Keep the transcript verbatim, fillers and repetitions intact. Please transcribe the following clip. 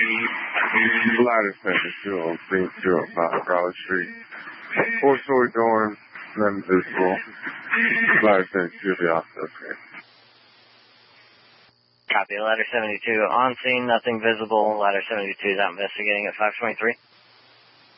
Ladder seventy-two on scene two oh five, Raleigh Street. Four-story dorm, none visible. Ladder seventy-two will be off the okay. Copy, Ladder seventy-two on scene, nothing visible. Ladder seventy-two is out investigating at five twenty-three.